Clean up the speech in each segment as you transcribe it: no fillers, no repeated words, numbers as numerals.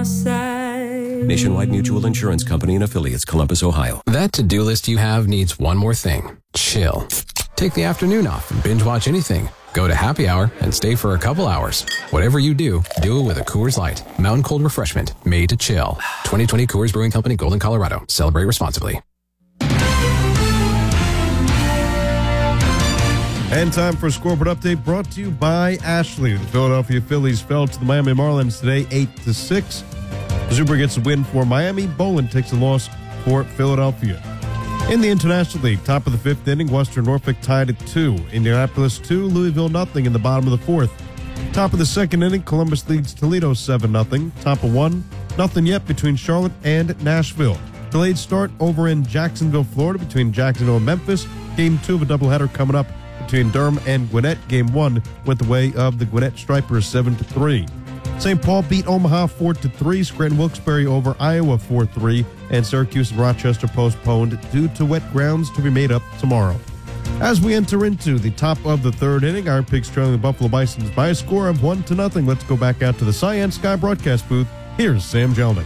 side. Nationwide Mutual Insurance Company and affiliates, Columbus, Ohio. That to-do list you have needs one more thing. Chill. Take the afternoon off and binge watch anything. Go to happy hour and stay for a couple hours. Whatever you do it with a Coors Light. Mountain cold refreshment made to chill. 2020 Coors Brewing Company, Golden, Colorado. Celebrate responsibly. And time for a scoreboard update brought to you by Ashley. The Philadelphia Phillies fell to the Miami Marlins today 8-6. Zuber gets a win for Miami. Boland takes a loss for Philadelphia. In the International League, top of the fifth inning, Western Norfolk tied at 2. Indianapolis 2, Louisville nothing in the bottom of the fourth. Top of the second inning, Columbus leads Toledo 7-0. Top of one, nothing yet between Charlotte and Nashville. Delayed start over in Jacksonville, Florida between Jacksonville and Memphis. Game 2 of a doubleheader coming up between Durham and Gwinnett. Game 1 went the way of the Gwinnett Stripers 7-3. St. Paul beat Omaha 4-3. Scranton Wilkes-Barre over Iowa 4-3. And Syracuse and Rochester postponed due to wet grounds to be made up tomorrow. As we enter into the top of the third inning, Iron Pigs trailing the Buffalo Bisons by a score of 1-0. Let's go back out to the Cyan Sky broadcast booth. Here's Sam Jelnick.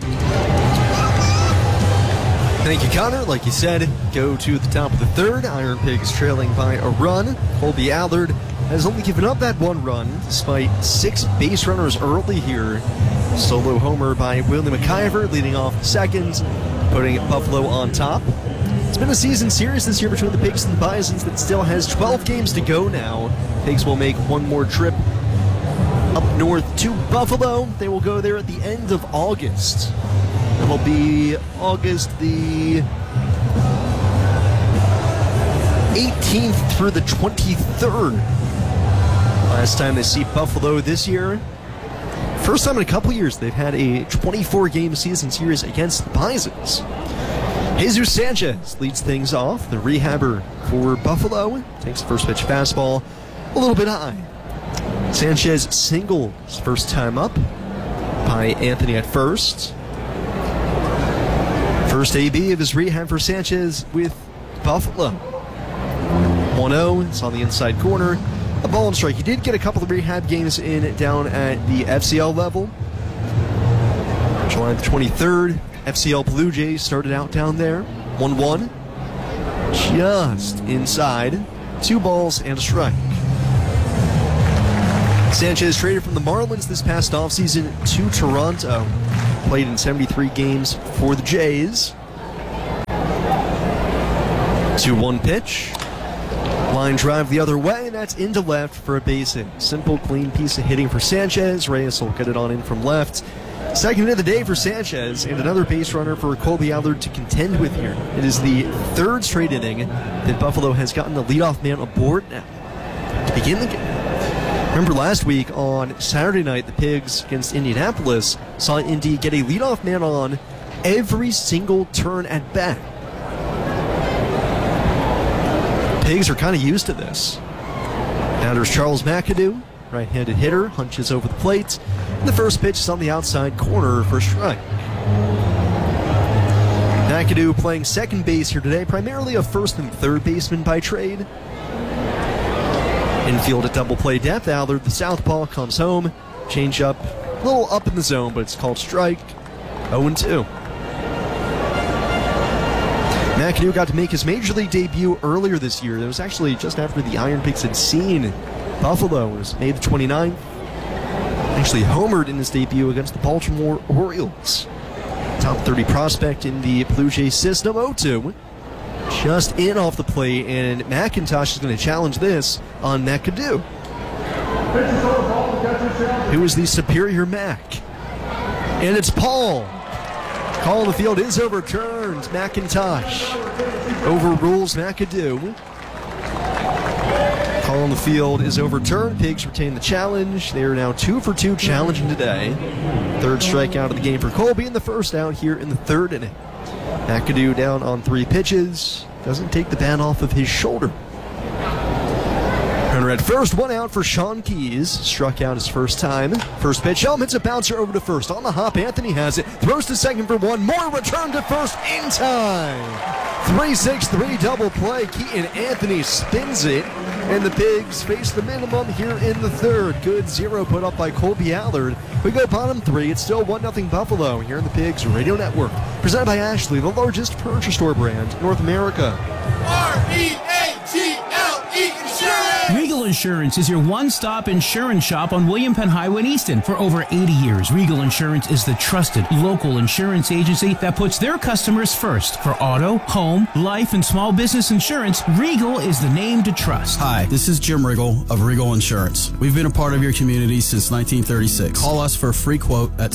Thank you, Connor. Like you said, go to the top of the third. Iron Pigs trailing by a run. Colby Allard has only given up that one run despite 6 base runners early here. Solo homer by Willie McIver leading off second, putting Buffalo on top. It's been a season series this year between the Pigs and the Bisons that still has 12 games to go now. Pigs will make one more trip up north to Buffalo. They will go there at the end of August. It'll be August the 18th through the 23rd. Last time they see Buffalo this year. First time in a couple years they've had a 24-game season series against the Bisons. Jesus Sanchez leads things off. The rehabber for Buffalo takes the first pitch fastball a little bit high. Sanchez singles first time up by Anthony at first. First AB of his rehab for Sanchez with Buffalo. 1-0, it's on the inside corner. A ball and strike. He did get a couple of rehab games in down at the FCL level. July the 23rd, FCL Blue Jays started out down there. 1-1. Just inside. 2 balls and a strike. Sanchez traded from the Marlins this past offseason to Toronto. Played in 73 games for the Jays. 2-1 pitch. Line drive the other way, and that's into left for a base hit. Simple, clean piece of hitting for Sanchez. Reyes will get it on in from left. Second of the day for Sanchez, and another base runner for Colby Allard to contend with here. It is the third straight inning that Buffalo has gotten the leadoff man aboard now to begin the game. Remember last week on Saturday night, the Pigs against Indianapolis saw Indy get a leadoff man on every single turn at bat. Pigs are kind of used to this. Now there's Charles McAdoo, right-handed hitter, hunches over the plate. And the first pitch is on the outside corner for a strike. McAdoo playing second base here today, primarily a first and third baseman by trade. Infield at double play depth. Allard, the southpaw, comes home. Change up, a little up in the zone, but it's called strike. 0-2. McAdoo got to make his major league debut earlier this year. That was actually just after the Iron Pigs had seen Buffalo. It was May the 29th. Actually homered in his debut against the Baltimore Orioles. Top 30 prospect in the Blue Jays system. 0-2. Just in off the plate, and McIntosh is going to challenge this on McAdoo. Who is the superior Mac? And it's Paul. Call on the field is overturned. McIntosh overrules McAdoo. Call on the field is overturned. Pigs retain the challenge. They are now 2 for 2 challenging today. Third strikeout of the game for Colby, and the first out here in the third inning. McAdoo down on 3 pitches. Doesn't take the bat off of his shoulder. Runner at first, 1 out for Sean Keys. Struck out his first time. First pitch, hits a bouncer over to first. On the hop, Anthony has it. Throws to second for 1. More return to first in time. 3-6-3 double play. Keaton Anthony spins it. And the Pigs face the minimum here in the third. Good 0 put up by Colby Allard. We go bottom three. It's still 1-0 Buffalo here in the Pigs Radio Network. Presented by Ashley, the largest furniture store brand in North America. R-E-A-G-L-E Insurance! Regal Insurance is your one-stop insurance shop on William Penn Highway in Easton. For over 80 years, Regal Insurance is the trusted local insurance agency that puts their customers first. For auto, home, life, and small business insurance, Regal is the name to trust. Hi, this is Jim Riggle of Regal Insurance. We've been a part of your community since 1936. Call us for a free quote at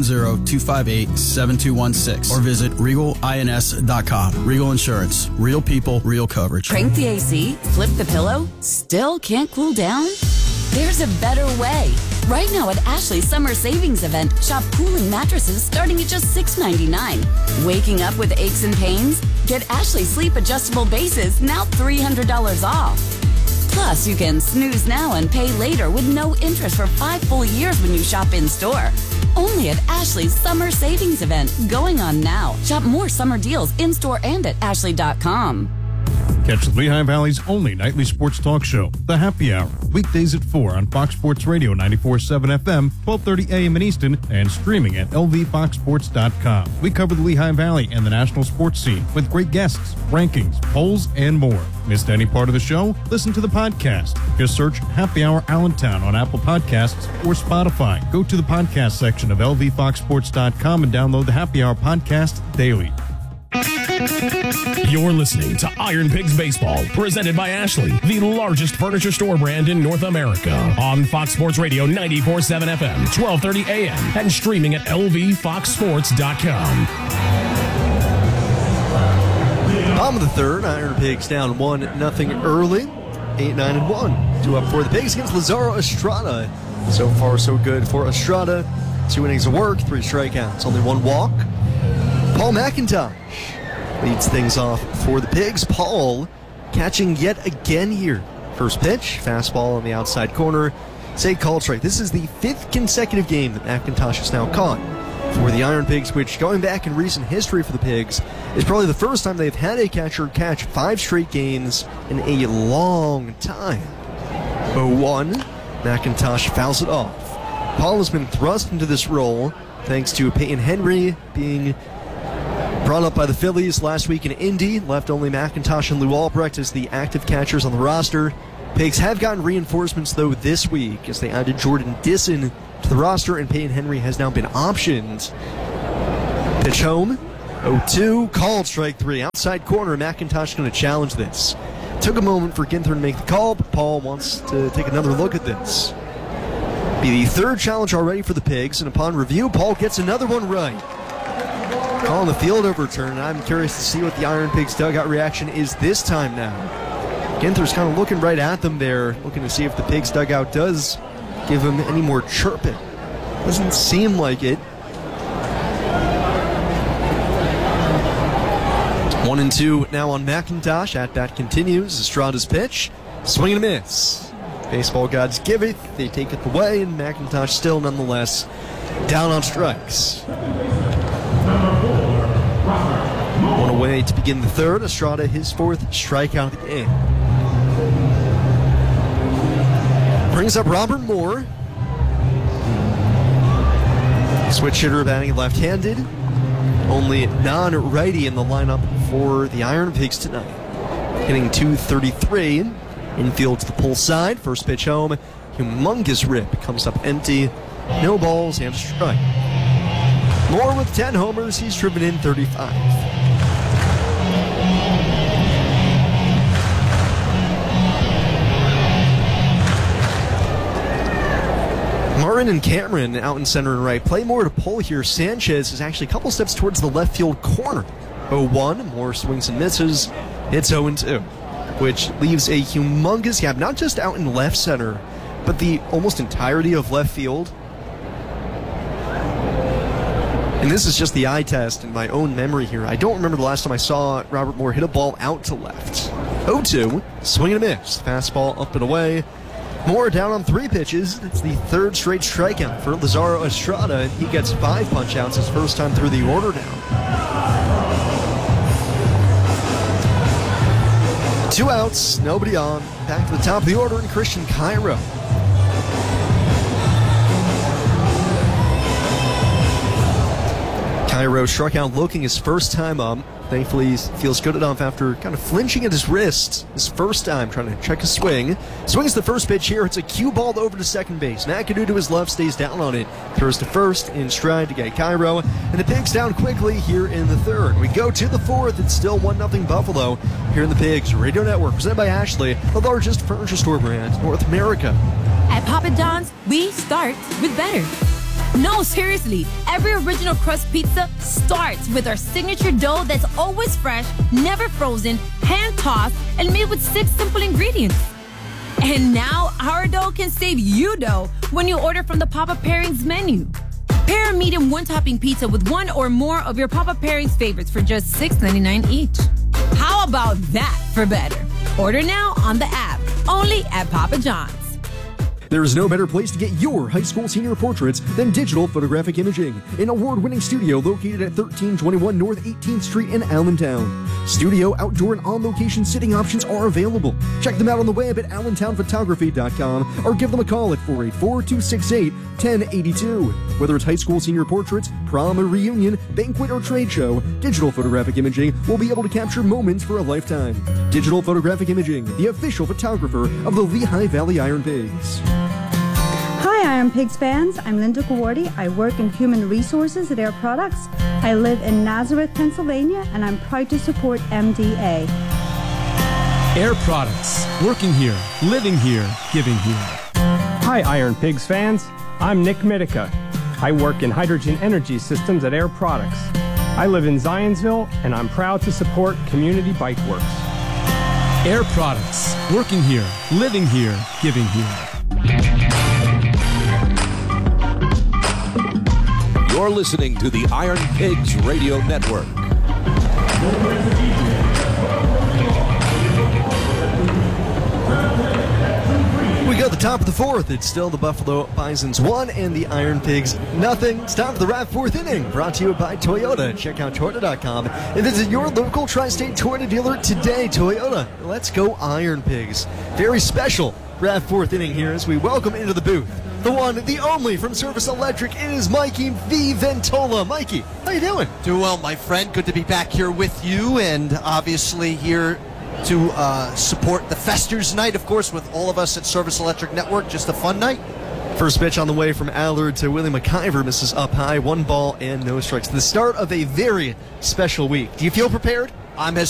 610-258-7216 or visit regalins.com. Regal Insurance. Real people, real coverage. Crank the AC? Flip the pillow? Still can't cool down? There's a better way. Right now at Ashley's Summer Savings Event, shop cooling mattresses starting at just $6.99. Waking up with aches and pains? Get Ashley Sleep Adjustable Bases now $300 off. Plus, you can snooze now and pay later with no interest for 5 full years when you shop in-store. Only at Ashley's Summer Savings Event, going on now. Shop more summer deals in-store and at ashley.com. Catch the Lehigh Valley's only nightly sports talk show, The Happy Hour, weekdays at 4 on Fox Sports Radio 94.7 FM, 12:30 a.m. in Easton, and streaming at lvfoxsports.com. We cover the Lehigh Valley and the national sports scene with great guests, rankings, polls, and more. Missed any part of the show? Listen to the podcast. Just search Happy Hour Allentown on Apple Podcasts or Spotify. Go to the podcast section of lvfoxsports.com and download the Happy Hour podcast daily. You're listening to Iron Pigs Baseball, presented by Ashley, the largest furniture store brand in North America. On Fox Sports Radio 94.7 FM, 12:30 a.m., and streaming at lvfoxsports.com. Bottom of the third, Iron Pigs down 1-0 early, 8-9-1. 2 up for the Pigs against Lazaro Estrada. So far, so good for Estrada. 2 innings of work, 3 strikeouts, only 1 walk. Paul McIntosh leads things off for the Pigs. Paul catching yet again here. First pitch, fastball on the outside corner. Say call strike. This is the 5th consecutive game that McIntosh has now caught for the Iron Pigs, which, going back in recent history for the Pigs, is probably the first time they've had a catcher catch 5 straight games in a long time. 0-1, McIntosh fouls it off. Paul has been thrust into this role thanks to Peyton Henry being brought up by the Phillies last week in Indy, left only McIntosh and Lou Albrecht as the active catchers on the roster. Pigs have gotten reinforcements, though, this week as they added Jordan Disson to the roster, and Peyton Henry has now been optioned. Pitch home, 0-2, called strike 3, outside corner. McIntosh going to challenge this. Took a moment for Ginther to make the call, but Paul wants to take another look at this. Be the 3rd challenge already for the Pigs, and upon review, Paul gets another one right. Calling the field overturn, and I'm curious to see what the Iron Pigs dugout reaction is this time now. Ginther's kind of looking right at them there, looking to see if the Pigs dugout does give him any more chirping. Doesn't seem like it. 1-2 now on McIntosh. At bat continues. Estrada's pitch. Swing and a miss. Baseball gods give it. They take it away, and McIntosh still nonetheless down on strikes. One away to begin the third. Estrada, his 4th strikeout of the game. Brings up Robert Moore. Switch hitter batting left-handed. Only non-righty in the lineup for the Iron Pigs tonight. Hitting .233. Infield to the pull side. First pitch home. Humongous rip. Comes up empty. No balls and a strike. Moore with 10 homers. He's driven in 35. Martin and Cameron out in center and right. Play more to pull here. Sanchez is actually a couple steps towards the left field corner. 0-1. Moore swings and misses. It's 0-2, which leaves a humongous gap, not just out in left center, but the almost entirety of left field. And this is just the eye test in my own memory here. I don't remember the last time I saw Robert Moore hit a ball out to left. 0-2, swing and a miss. Fastball up and away. Moore down on 3 pitches. It's the 3rd straight strikeout for Lazaro Estrada, and he gets 5 punch-outs his first time through the order now. 2 outs, nobody on. Back to the top of the order, and Christian Cairo. Cairo struck out looking his first time up. Thankfully, he feels good enough after kind of flinching at his wrist his first time, trying to check his swing. Swings the first pitch here. It's a cue ball over to second base. McAdoo to his left, stays down on it. Throws to first in stride to get Cairo. And the Pigs down quickly here in the third. We go to the fourth. It's still 1-0 Buffalo here in the Pigs Radio Network, presented by Ashley, the largest furniture store brand in North America. At Papa John's, we start with better. No, seriously, every original crust pizza starts with our signature dough that's always fresh, never frozen, hand-tossed, and made with 6 simple ingredients. And now, our dough can save you dough when you order from the Papa Pairings menu. Pair a medium one-topping pizza with one or more of your Papa Pairings favorites for just $6.99 each. How about that for better? Order now on the app, only at Papa John's. There is no better place to get your high school senior portraits than Digital Photographic Imaging, an award-winning studio located at 1321 North 18th Street in Allentown. Studio, outdoor, and on-location sitting options are available. Check them out on the web at allentownphotography.com or give them a call at 484-268-1082. Whether it's high school senior portraits, prom or reunion, banquet or trade show, Digital Photographic Imaging will be able to capture moments for a lifetime. Digital Photographic Imaging, the official photographer of the Lehigh Valley Iron Pigs. Hi, Iron Pigs fans. I'm Linda Gawardi. I work in human resources at Air Products. I live in Nazareth, Pennsylvania, and I'm proud to support MDA. Air Products. Working here, living here, giving here. Hi, Iron Pigs fans. I'm Nick Mitica. I work in hydrogen energy systems at Air Products. I live in Zionsville, and I'm proud to support Community Bike Works. Air Products. Working here, living here, giving here. You're listening to the Iron Pigs Radio Network. We go to the top of the fourth. It's still the Buffalo Bisons 1 and the Iron Pigs nothing. It's time for the RAV fourth inning, brought to you by Toyota. Check out Toyota.com and visit your local tri-state Toyota dealer today. Toyota, let's go Iron Pigs. Very special RAV fourth inning here as we welcome into the booth the one, the only from Service Electric. It is Mikey V. Ventola. Mikey, how you doing? Doing well, my friend. Good to be back here with you, and obviously here to support the Festers night, of course, with all of us at Service Electric Network. Just a fun night. First pitch on the way from Allard to Willie McIver. Misses up high. 1 ball and no strikes. The start of a very special week. Do you feel prepared? I'm as